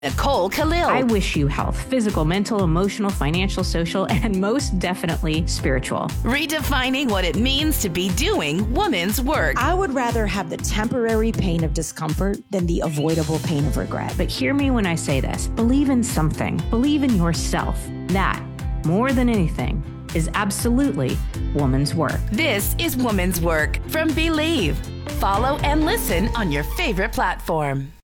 Nicole Khalil. I wish you health, physical, mental, emotional, financial, social, and most definitely spiritual. Redefining what it means to be doing woman's work. I would rather have the temporary pain of discomfort than the avoidable pain of regret. But hear me when I say this. Believe in something. Believe in yourself. That, more than anything, is absolutely woman's work. This is Woman's Work from Believe. Follow and listen on your favorite platform.